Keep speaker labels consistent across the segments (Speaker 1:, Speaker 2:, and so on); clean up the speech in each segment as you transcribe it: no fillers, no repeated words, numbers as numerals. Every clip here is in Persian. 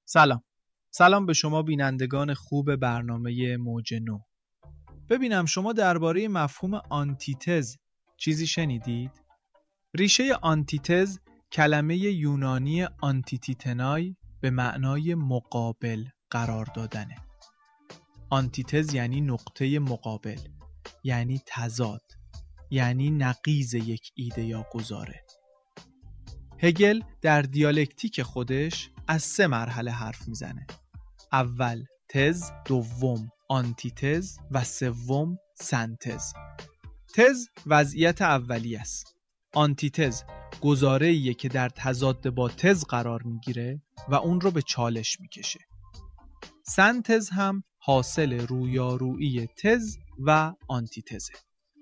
Speaker 1: سلام به شما بینندگان خوب برنامه موج نو. ببینم شما درباره مفهوم آنتیتز چیزی شنیدید؟ ریشه آنتیتز کلمه یونانی آنتیتیتنای به معنای مقابل قرار دادنه. آنتیتز یعنی نقطه مقابل، یعنی تضاد، یعنی نقیض یک ایده یا گزاره. هگل در دیالکتیک خودش از 3 مرحله حرف میزنه. اول تز، دوم آنتیتز و سوم سنتز. تز وضعیت اولی است. آنتیتز گزاره‌ایه که در تضاد با تز قرار میگیره و اون رو به چالش میکشه. سنتز هم حاصل رویارویی تز و آنتیتزه.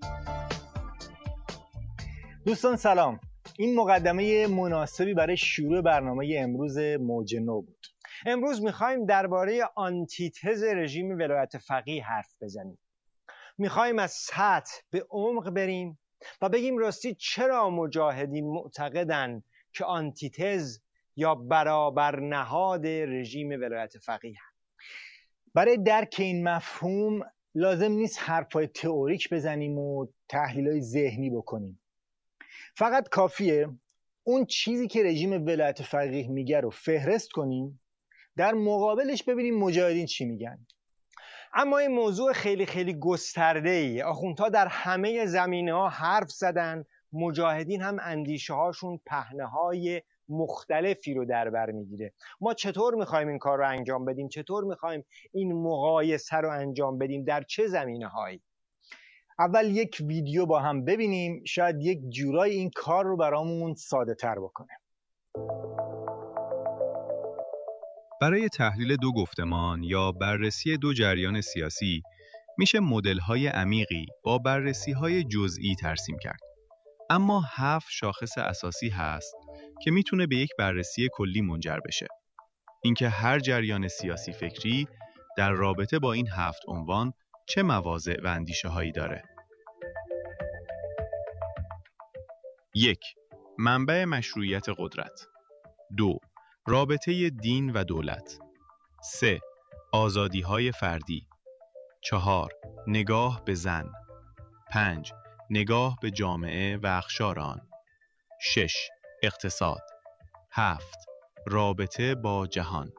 Speaker 2: دوستان سلام. این مقدمه مناسبی برای شروع برنامه امروز موج نو بود. امروز میخوایم درباره آنتیتز رژیم ولایت فقیه حرف بزنیم. میخوایم از سطح به عمق بریم و بگیم راستی چرا مجاهدین معتقدن که آنتیتز یا برابر نهاد رژیم ولایت فقیه. برای درک این مفهوم لازم نیست حرفای تئوریک بزنیم و تحلیلای ذهنی بکنیم. فقط کافیه اون چیزی که رژیم ولایت فقیه میگه رو فهرست کنیم، در مقابلش ببینیم مجاهدین چی میگن. اما این موضوع خیلی خیلی گسترده‌ایه. آخوندها در همه زمینه‌ها حرف زدن، مجاهدین هم اندیشه هاشون پهنه‌های مختلفی رو در بر میگیره. ما چطور میخوایم این کار رو انجام بدیم؟ چطور میخوایم این مقایسه رو انجام بدیم؟ در چه زمینه‌هایی؟ اول یک ویدیو با هم ببینیم، شاید یک جورای این کار رو برامون ساده تر بکنه.
Speaker 3: برای تحلیل دو گفتمان یا بررسی دو جریان سیاسی میشه مدل‌های عمیقی با بررسی‌های جزئی ترسیم کرد. اما 7 شاخص اساسی هست که میتونه به یک بررسی کلی منجر بشه. اینکه هر جریان سیاسی فکری در رابطه با این 7 عنوان چه مواضع و اندیشه‌هایی داره. 1. منبع مشروعیت قدرت. 2. رابطه دین و دولت. 3. آزادی‌های فردی. 4. نگاه به زن. 5. نگاه به جامعه و اقشار آن. 6. اقتصاد. 7. رابطه با جهان.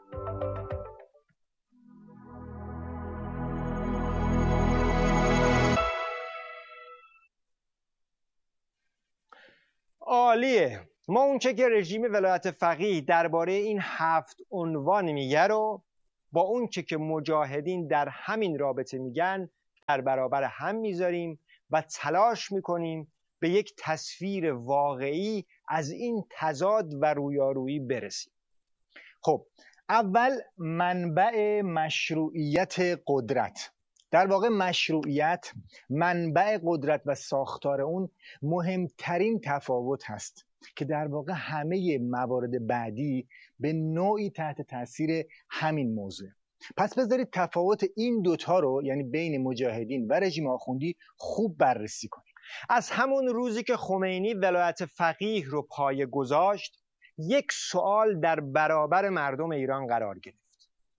Speaker 2: عالیه. ما اون چه که رژیم ولایت فقیه درباره این 7 عنوان میگه رو با اون چه که مجاهدین در همین رابطه میگن در برابر هم میذاریم و تلاش میکنیم به یک تصویر واقعی از این تضاد و رویارویی برسیم. خب اول منبع مشروعیت قدرت. در واقع مشروعیت، منبع قدرت و ساختار اون مهمترین تفاوت هست که در واقع همه موارد بعدی به نوعی تحت تاثیر همین موضوع. پس بذارید تفاوت این دوتا رو، یعنی بین مجاهدین و رژیم آخوندی، خوب بررسی کنیم. از همون روزی که خمینی ولایت فقیه رو پایه گذاشت، یک سوال در برابر مردم ایران قرار گرفت: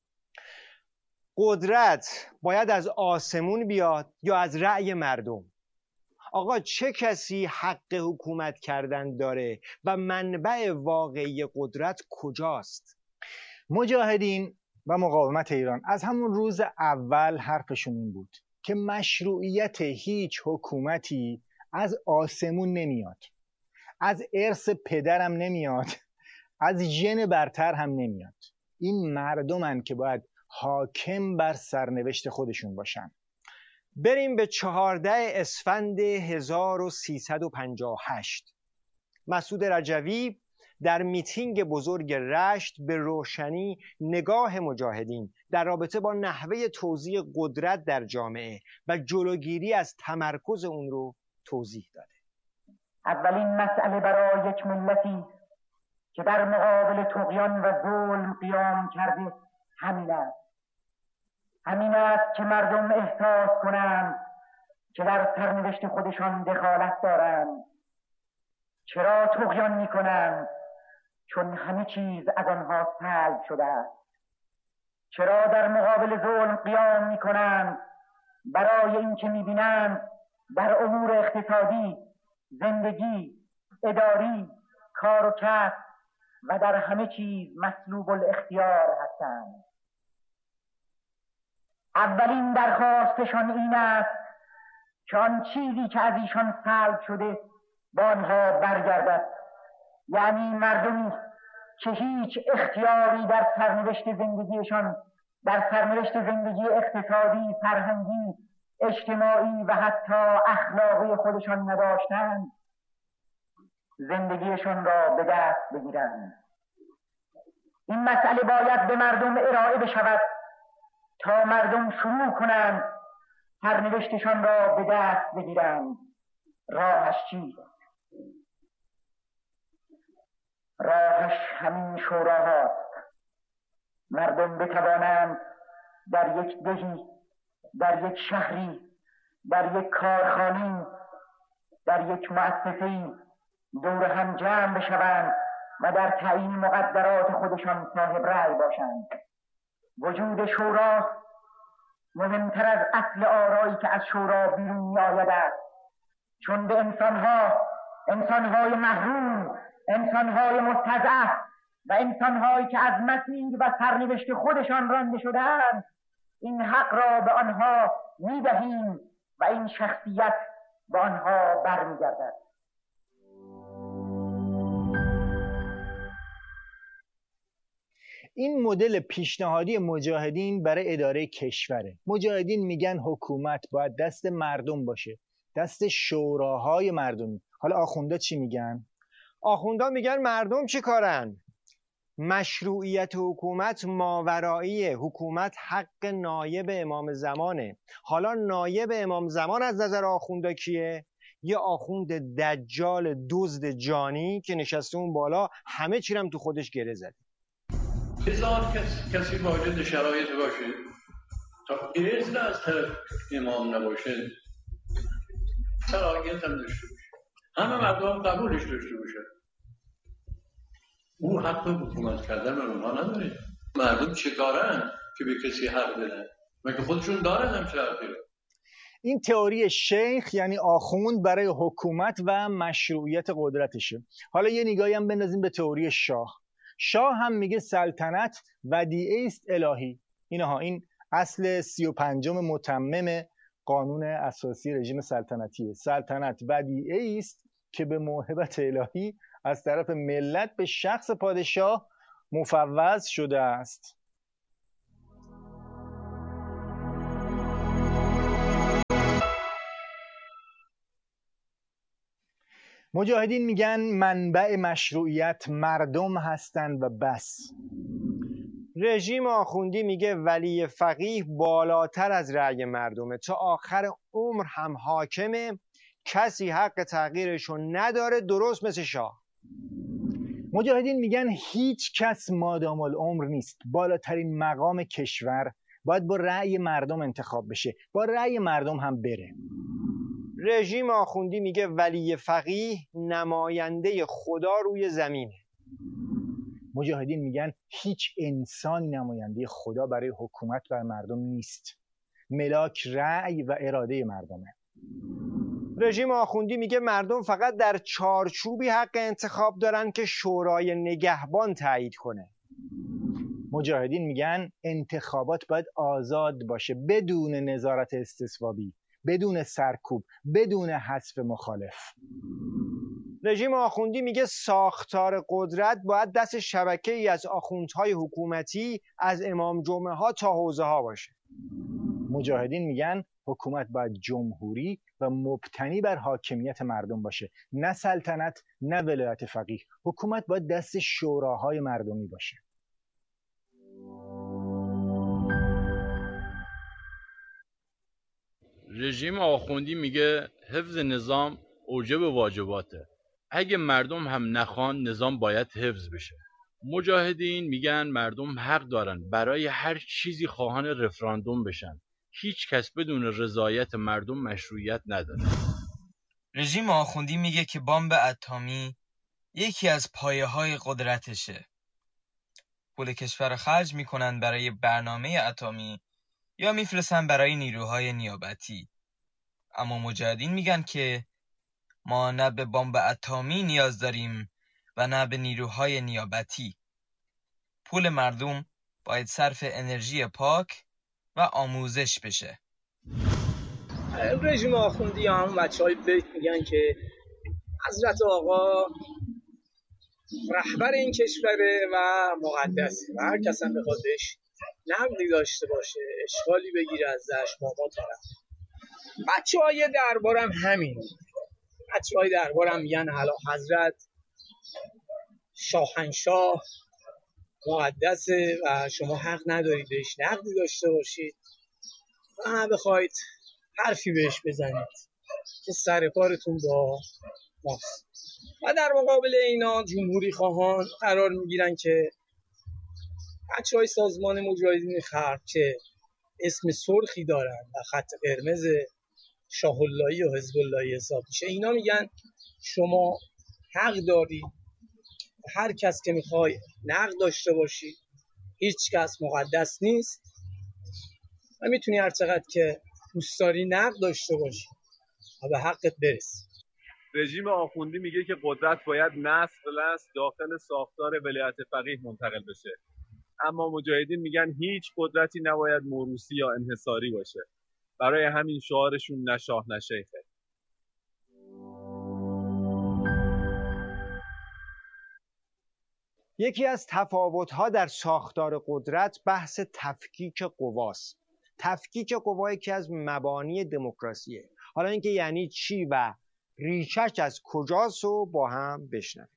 Speaker 2: قدرت باید از آسمون بیاد یا از رأی مردم؟ آقا چه کسی حق حکومت کردن داره و منبع واقعی قدرت کجاست؟ مجاهدین و مقاومت ایران از همون روز اول حرفشون این بود که مشروعیت هیچ حکومتی از آسمون نمیاد، از ارث پدرم نمیاد، از ژن برتر هم نمیاد. این مردمن که باید حاکم بر سرنوشت خودشون باشن. بریم به 14 اسفند 1358. مسعود رجوی در میتینگ بزرگ رشت به روشنی نگاه مجاهدین در رابطه با نحوه توزیع قدرت در جامعه و جلوگیری از تمرکز اون رو توضیح داده.
Speaker 4: اولین مسئله برای یک ملتی که در مقابل طغیان و ظلم قیام کرده همین است که مردم احساس کنند که در سرنوشت خودشان دخالت دارند. چرا طغیان می‌کنند؟ چون همه چیز از آنها سلب شده است. چرا در مقابل ظلم قیام می‌کنند؟ برای اینکه می‌بینند در امور اقتصادی، زندگی، اداری، کار و کسب و در همه چیز مسلوب الاختیار هستند. اولین درخواستشان این است که آن چیزی که از ایشان سلب شده با آنها برگردد، یعنی مردمی که هیچ اختیاری در سرنوشت زندگیشان، در سرنوشت زندگی اقتصادی، فرهنگی، اجتماعی و حتی اخلاقی خودشان نداشتند، زندگیشان را به دست بگیرند. این مسئله باید به مردم ارائه بشود تا مردم شروع کنند سرنوشتشان را به دست بگیرند. راهش چیست؟ راهش همین شوراهاست. مردم بتوانند در یک دهی، در یک شهری، در یک کارخانه‌ای، در یک مؤسسه‌ای دور هم جمع بشوند و در تعیین مقدرات خودشان صاحب رأی باشند. وجود شورا مهمتر از اصل آرایی که از شورا بیرون می‌آید است، چون به انسان‌های محروم، انسان‌های مستضعف و انسان‌هایی که از مسیر و سرنوشت خودشان رانده شده‌اند این حق را به آنها می‌دهیم و این شخصیت به آنها برمیگردد.
Speaker 2: این مدل پیشنهادی مجاهدین برای اداره کشوره. مجاهدین میگن حکومت باید دست مردم باشه، دست شوراهای مردمی. حالا آخوندا چی میگن؟
Speaker 5: آخوندا میگن مردم چی کارن؟ مشروعیت حکومت ماورایی، حکومت حق نایب امام زمانه. حالا نایب امام زمان از نظر آخوندا کیه؟ یه آخوند دجال دزد جانی که نشسته اون بالا همه چی هم تو خودش گره زده.
Speaker 6: هزار کسی واجد شرایط باشه تا اذن از طرف امام نباشه، صلاحیت هم داشته باشه، همه مردم قبولش داشته باشه، او حق حکومت کردن به اونها نداره. مردم چه کارن که به کسی حق بدن؟ مگه خودشون دارن هم چه حقی؟
Speaker 2: این تئوری شیخ یعنی آخوند برای حکومت و مشروعیت قدرتشه. حالا یه نگاهی هم بندازیم به تئوری شاه. شاه هم میگه سلطنت ودیعه است الهی. این اصل 35 متمم قانون اساسی رژیم سلطنتیه. سلطنت ودیعه است که به موهبت الهی از طرف ملت به شخص پادشاه مفوض شده است. مجاهدین میگن منبع مشروعیت مردم هستند و بس.
Speaker 5: رژیم آخوندی میگه ولی فقیه بالاتر از رأی مردمه، تا آخر عمر هم حاکمه، کسی حق تغییرشو نداره، درست مثل شاه.
Speaker 2: مجاهدین میگن هیچ کس مادام العمر نیست. بالاترین مقام کشور باید با رأی مردم انتخاب بشه، با رأی مردم هم بره.
Speaker 5: رژیم آخوندی میگه ولی فقیه نماینده خدا روی زمینه.
Speaker 2: مجاهدین میگن هیچ انسانی نماینده خدا برای حکومت بر مردم نیست. ملاک رأی و اراده مردمه.
Speaker 5: رژیم آخوندی میگه مردم فقط در چارچوبی حق انتخاب دارن که شورای نگهبان تایید کنه.
Speaker 2: مجاهدین میگن انتخابات باید آزاد باشه، بدون نظارت استصوابی، بدون سرکوب، بدون حذف مخالف.
Speaker 5: رژیم آخوندی میگه ساختار قدرت باید دست شبکه‌ای از آخوندهای حکومتی از امام جمعه ها تا حوزه ها باشه.
Speaker 2: مجاهدین میگن حکومت باید جمهوری و مبتنی بر حاکمیت مردم باشه، نه سلطنت نه ولایت فقیه. حکومت باید دست شوراهای مردمی باشه.
Speaker 7: رژیم آخوندی میگه حفظ نظام اوجب واجباته. اگه مردم هم نخوان نظام باید حفظ بشه. مجاهدین میگن مردم حق دارن برای هر چیزی خواهان رفراندوم بشن. هیچ کس بدون رضایت مردم مشروعیت نداره.
Speaker 8: رژیم آخوندی میگه که بمب اتمی یکی از پایه‌های قدرتشه. پول کشور خرج میکنن برای برنامه اتمی یا میفرستن برای نیروهای نیابتی. اما مجاهدین میگن که ما نه به بمب اتمی نیاز داریم و نه به نیروهای نیابتی. پول مردم باید صرف انرژی پاک و آموزش بشه.
Speaker 9: رژیم آخوندی یا همون بچه‌های بیت میگن که حضرت آقا رهبر این کشوره و مقدسه و هر کس هم بخواد بهش نقدی داشته باشه، اشکالی بگیره ازش، ما طرف. بچه‌های دربارم همین. بچه‌های دربارم میگن اعلی حضرت شاهنشاه مقدسه و شما حق ندارید بهش نقدی داشته باشید و بخواید حرفی بهش بزنید که سر کارتون با ماست. و در مقابل اینا جمهوری خواهان قرار میگیرن که بچه‌های سازمان مجاهدین خلق که اسم سرخی دارن و خط قرمز شاه اللهی و حزب اللهی حساب میشه، اینا میگن شما حق دارید هر کس که میخوای نقد داشته باشی، هیچ کس مقدس نیست و میتونی هر چقدر که دوست داری نقد داشته باشی و به حقت برسی.
Speaker 10: رژیم آخوندی میگه که قدرت باید نسل به نسل داخل ساختار ولایت فقیه منتقل بشه، اما مجاهدین میگن هیچ قدرتی نباید موروثی یا انحصاری باشه. برای همین شعارشون نه شاه نه شیخه.
Speaker 5: یکی از تفاوت‌ها در ساختار قدرت بحث تفکیک قواست. تفکیک قوا یکی از مبانی دموکراسیه. حالا اینکه یعنی چی و ریشش از کجاست رو با هم بشنویم.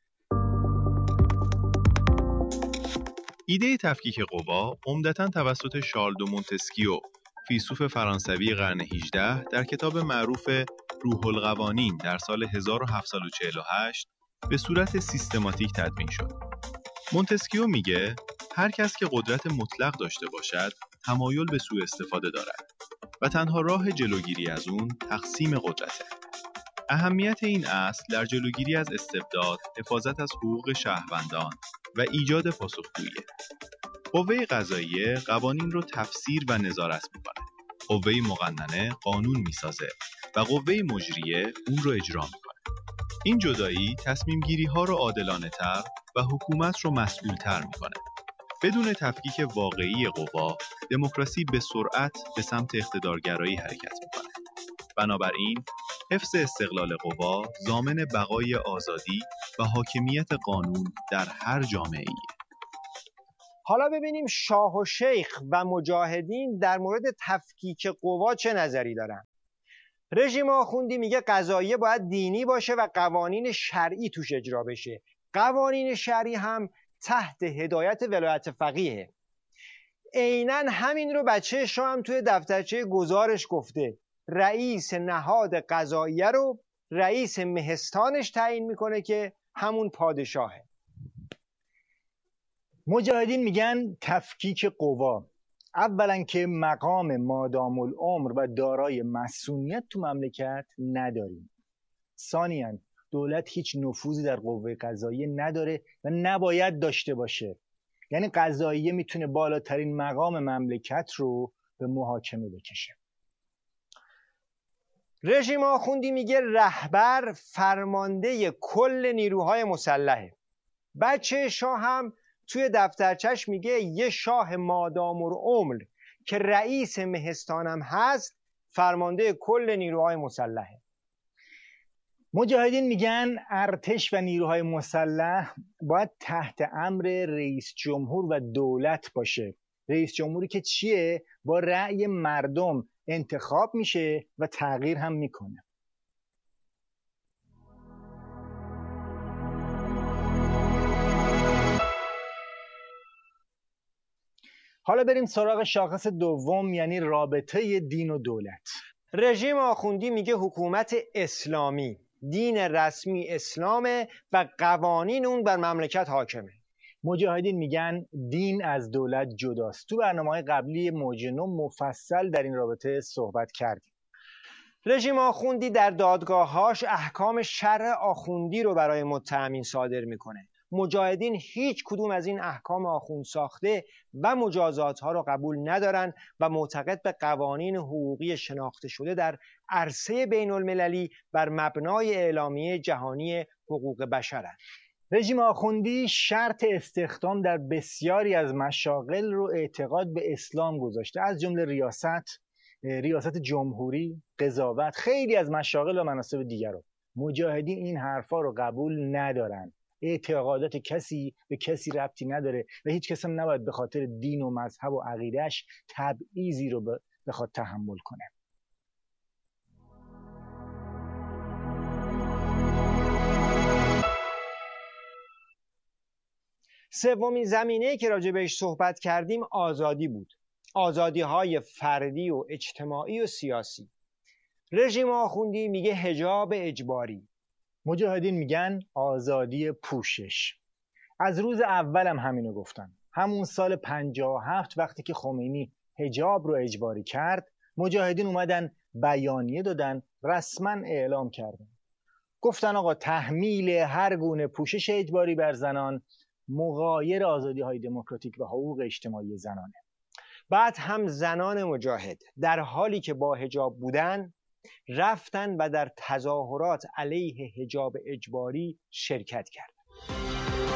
Speaker 3: ایده تفکیک قوا عمدتاً توسط شارل دو مونتسکیو، فیلسوف فرانسوی قرن 18 در کتاب معروف روح القوانین در سال 1748 به صورت سیستماتیک تدوین شد. مونتسکیو میگه هر کس که قدرت مطلق داشته باشد تمایل به سوء استفاده دارد و تنها راه جلوگیری از اون تقسیم قدرته. اهمیت این اصل در جلوگیری از استبداد، حفاظت از حقوق شهروندان و ایجاد پاسخگوییه. قوه قضاییه قوانین رو تفسیر و نظارت میکنه. قوه مقننه قانون میسازه و قوه مجریه اون رو اجرا میکنه. این جدایی تصمیم گیری ها رو عادلانه تر و حکومت رو مسئول تر میکنه. بدون تفکیک واقعی قوا، دموکراسی به سرعت به سمت اقتدارگرایی حرکت میکنه. بنابراین حفظ استقلال قوا ضامن بقای آزادی و حاکمیت قانون در هر جامعه‌ای.
Speaker 5: حالا ببینیم شاه و شیخ و مجاهدین در مورد تفکیک قوا چه نظری دارن. رژیم آخوندی میگه قضاییه باید دینی باشه و قوانین شرعی توش اجرا بشه. قوانین شرعی هم تحت هدایت ولایت فقیه. عیناً همین رو بچه شاه هم توی دفترچه گزارش گفته. رئیس نهاد قضاییه رو رئیس مهستانش تعیین میکنه که همون پادشاهه.
Speaker 2: مجاهدین میگن تفکیک قوا اولا که مقام مادام العمر و دارای مسئولیت تو مملکت نداریم. ثانیاً دولت هیچ نفوذی در قوه قضاییه نداره و نباید داشته باشه. یعنی قضاییه میتونه بالاترین مقام مملکت رو به محاکمه بکشه.
Speaker 5: رژیم آخوندی میگه رهبر فرمانده کل نیروهای مسلحه. بچه شاه هم توی دفترچش میگه یه شاه مادام العمر که رئیس مهستانم هست فرمانده کل نیروهای مسلحه.
Speaker 2: مجاهدین میگن ارتش و نیروهای مسلح باید تحت امر رئیس جمهور و دولت باشه. رئیس جمهوری که چیه؟ با رأی مردم انتخاب میشه و تغییر هم میکنه. حالا بریم سراغ شاخص دوم، یعنی رابطه دین و دولت.
Speaker 5: رژیم آخوندی میگه حکومت اسلامی، دین رسمی اسلامه و قوانین اون بر مملکت حاکمه.
Speaker 2: مجاهدین میگن دین از دولت جداست. تو برنامه‌های قبلی موج نو مفصل در این رابطه صحبت کردیم.
Speaker 5: رژیم آخوندی در دادگاه‌هاش احکام شرع آخوندی رو برای متهمین صادر میکنه. مجاهدین هیچ کدوم از این احکام آخوند ساخته و مجازات ها را قبول ندارند و معتقد به قوانین حقوقی شناخته شده در عرصه بین المللی بر مبنای اعلامیه جهانی حقوق بشرند.
Speaker 2: رژیم آخوندی شرط استخدام در بسیاری از مشاغل رو اعتقاد به اسلام گذاشته، از جمله ریاست جمهوری، قضاوت، خیلی از مشاغل و مناصب دیگر رو. مجاهدین این حرفا رو قبول ندارن. اعتقادات کسی به کسی ربطی نداره و هیچ کس هم نباید به خاطر دین و مذهب و عقیدهش تبعیضی رو بخواد تحمل کنه.
Speaker 5: سومین زمینه‌ای که راجع بهش صحبت کردیم آزادی بود. آزادی‌های فردی و اجتماعی و سیاسی. رژیم آخوندی میگه حجاب اجباری.
Speaker 2: مجاهدین میگن آزادی پوشش. از روز اولم همینو گفتن. همون سال 57 وقتی که خمینی حجاب رو اجباری کرد، مجاهدین اومدن بیانیه دادن، رسما اعلام کردن. گفتن آقا تحمیل هر گونه پوشش اجباری بر زنان مغایر آزادی‌های دموکراتیک و حقوق اجتماعی زنانه.
Speaker 5: بعد هم زنان مجاهد در حالی که با حجاب بودن رفتن و در تظاهرات علیه حجاب اجباری شرکت کردند.